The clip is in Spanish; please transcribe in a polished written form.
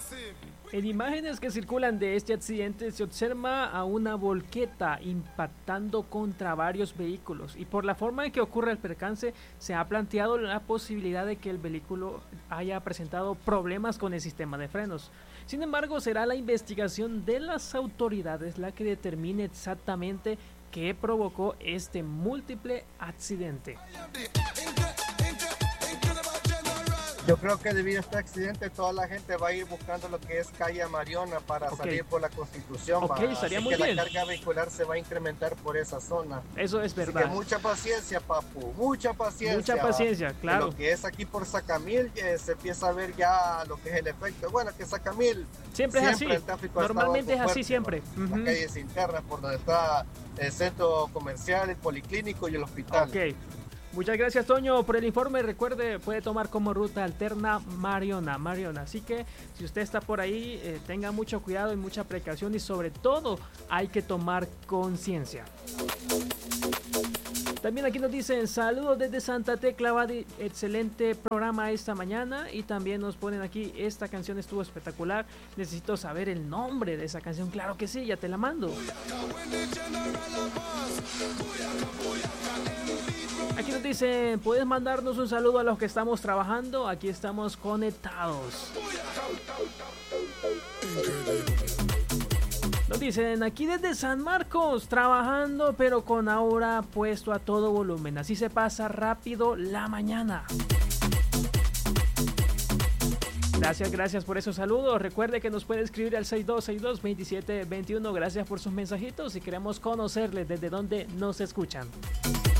En imágenes que circulan de este accidente se observa a una volqueta impactando contra varios vehículos, y por la forma en que ocurre el percance se ha planteado la posibilidad de que el vehículo haya presentado problemas con el sistema de frenos. Sin embargo, será la investigación de las autoridades la que determine exactamente qué provocó este múltiple accidente. Yo creo que debido a este accidente toda la gente va a ir buscando lo que es calle Mariona para salir por la Constitución. Estaría muy bien. La carga vehicular se va a incrementar por esa zona. Eso es verdad. Así que mucha paciencia, papu, mucha paciencia. Mucha paciencia, claro. Lo que es aquí por Sacamil se empieza a ver ya lo que es el efecto. Bueno, que Sacamil siempre es así. Normalmente es así siempre. Las calles internas por donde está el centro comercial, el policlínico y el hospital. Ok. Muchas gracias, Toño, por el informe. Recuerde, puede tomar como ruta alterna Mariona. Así que si usted está por ahí, tenga mucho cuidado y mucha precaución, y sobre todo hay que tomar conciencia. También aquí nos dicen saludos desde Santa Tecla, Badi, excelente programa esta mañana, y también nos ponen aquí, esta canción estuvo espectacular, necesito saber el nombre de esa canción. Claro que sí, ya te la mando. Aquí nos dicen, ¿puedes mandarnos un saludo a los que estamos trabajando? Aquí estamos conectados. Nos dicen, aquí desde San Marcos, trabajando pero con Aura puesto a todo volumen. Así se pasa rápido la mañana. Gracias por esos saludos. Recuerde que nos puede escribir al 6262-2721. Gracias por sus mensajitos y queremos conocerles desde dónde nos escuchan.